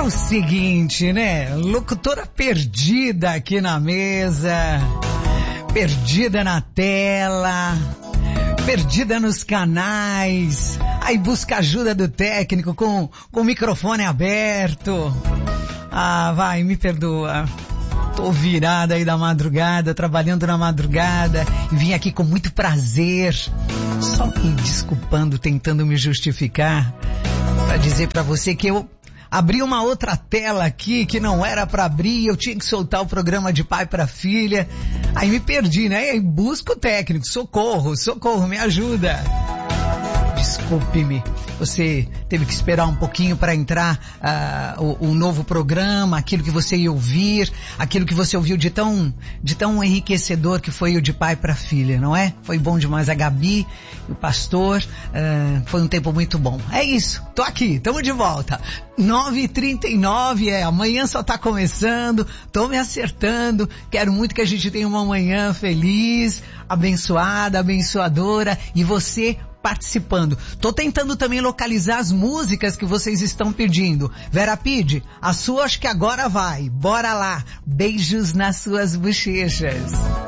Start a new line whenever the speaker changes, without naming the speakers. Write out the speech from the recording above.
o seguinte, né? Locutora perdida aqui na mesa, perdida na tela, perdida nos canais, aí busca ajuda do técnico com o microfone aberto. Ah, vai, me perdoa. Tô virada aí da madrugada, trabalhando na madrugada, e vim aqui com muito prazer, só me desculpando, tentando me justificar, pra dizer pra você que eu abri uma outra tela aqui que não era pra abrir, eu tinha que soltar o programa de pai pra filha, aí me perdi, né? Aí busco o técnico, socorro, me ajuda. Desculpe-me, você teve que esperar um pouquinho para entrar o novo programa, aquilo que você ia ouvir, aquilo que você ouviu de tão enriquecedor que foi o de pai para filha, não é? Foi bom demais, a Gabi, o pastor, foi um tempo muito bom. É isso, tô aqui, tamo de volta. 9h39, amanhã só tá começando, tô me acertando, quero muito que a gente tenha uma manhã feliz, abençoada, abençoadora, e você participando. Tô tentando também localizar as músicas que vocês estão pedindo. Vera Pide, a sua acho que agora vai. Bora lá. Beijos nas suas bochechas.